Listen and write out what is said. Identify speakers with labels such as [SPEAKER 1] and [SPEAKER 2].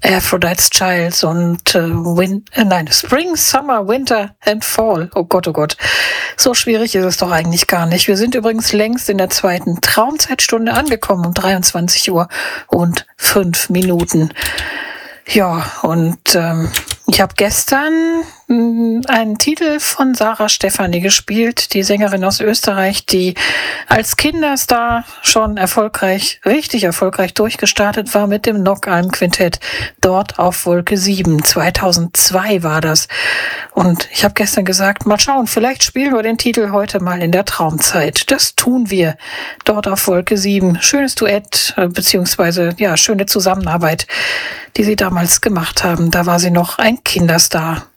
[SPEAKER 1] Aphrodite's Child und Spring, Summer, Winter and Fall. Oh Gott, oh Gott. So schwierig ist es doch eigentlich gar nicht. Wir sind übrigens längst in der zweiten Traumzeitstunde angekommen um 23 Uhr und 5 Minuten. Ja, und ich habe gestern einen Titel von Sarah Stefani gespielt, die Sängerin aus Österreich, die als Kinderstar schon richtig erfolgreich durchgestartet war mit dem Knock-Alm-Quintett, dort auf Wolke 7. 2002 war das. Und ich habe gestern gesagt, mal schauen, vielleicht spielen wir den Titel heute mal in der Traumzeit. Das tun wir dort auf Wolke 7. Schönes Duett, beziehungsweise ja, schöne Zusammenarbeit, die sie damals gemacht haben. Da war sie noch ein Kinderstar.